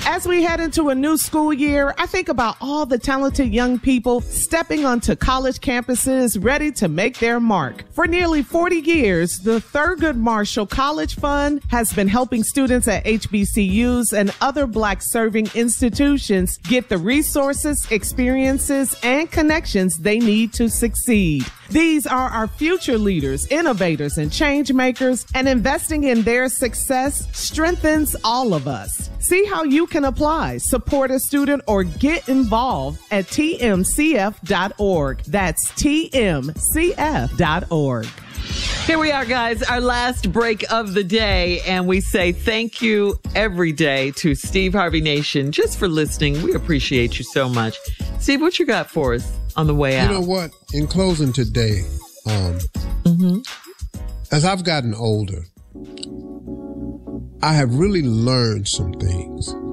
As we head into a new school year, I think about all the talented young people stepping onto college campuses ready to make their mark. For nearly 40 years, the Thurgood Marshall College Fund has been helping students at HBCUs and other Black-serving institutions get the resources, experiences, and connections they need to succeed. These are our future leaders, innovators, and change makers, and investing in their success strengthens all of us. See how you can apply, support a student, or get involved at tmcf.org. That's tmcf.org. Here we are, guys, our last break of the day, and we say thank you every day to Steve Harvey Nation just for listening. We appreciate you so much. Steve, what you got for us on the way out? You know what? In closing today, as I've gotten older, I have really learned some things.